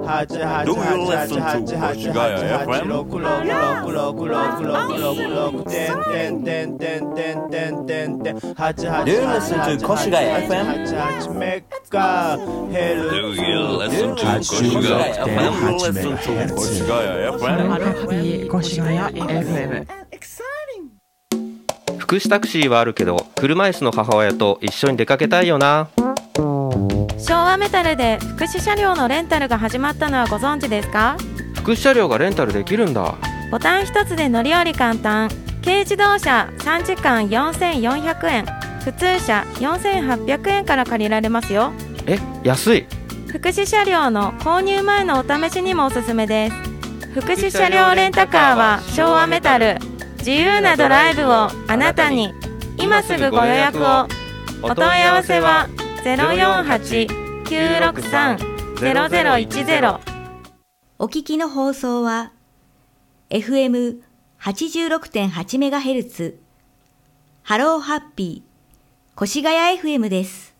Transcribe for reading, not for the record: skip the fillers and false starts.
Do you listen to Koshigaya FM? Do you listen to Koshigaya FM? Do you listen to Koshigaya FM? Koshigaya FM。 福祉タクシーはあるけど車椅子の母親と一緒に出かけたいよな。 昭和メタルで福祉車両のレンタルが始まったのはご存知ですか？ 福祉車両がレンタルできるんだ。 ボタン一つで乗り降り簡単。軽自動車3時間4400円、普通車4800円から借りられますよ。 安い。 福祉車両の購入前のお試しにもおすすめです。福祉車両レンタカーは昭和メタル。自由なドライブをあなたに。今すぐご予約を。お問い合わせは 048-963-0010。 お聞きの放送は FM86.8MHz ハローハッピー越谷 FM です。